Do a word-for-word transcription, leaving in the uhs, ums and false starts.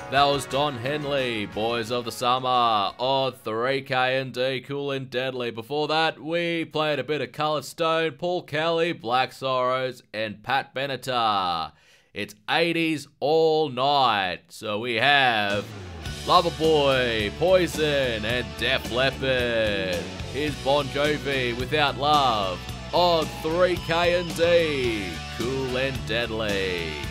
That was Don Henley, Boys of the Summer, on three K and D, Cool and Deadly. Before that, we played a bit of Coloured Stone, Paul Kelly, Black Sorrows, and Pat Benatar. It's eighties all night, so we have Loverboy, Poison, and Def Leppard. Here's Bon Jovi, Without Love, on three K and D, Cool and Deadly.